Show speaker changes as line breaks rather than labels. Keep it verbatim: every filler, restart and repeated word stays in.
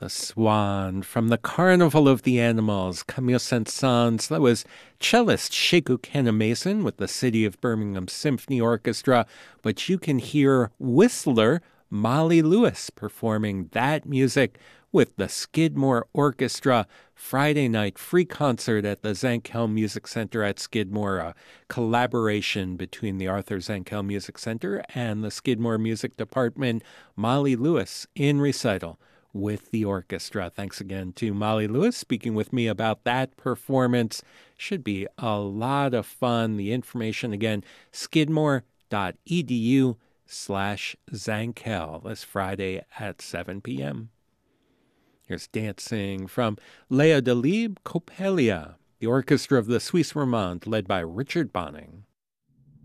The Swan from the Carnival of the Animals, Camille Saint-Saëns. That was cellist Sheku Kenna-Mason with the City of Birmingham Symphony Orchestra. But you can hear whistler Molly Lewis performing that music with the Skidmore Orchestra. Friday night free concert at the Zankel Music Center at Skidmore, a collaboration between the Arthur Zankel Music Center and the Skidmore Music Department. Molly Lewis in recital with the orchestra. Thanks again to Molly Lewis speaking with me about that performance. Should be a lot of fun. The information again, skidmore.edu slash Zankel this Friday at seven p.m. Here's dancing from Léa Delibes, Coppelia, the orchestra of the Suisse Romande led by Richard Bonning.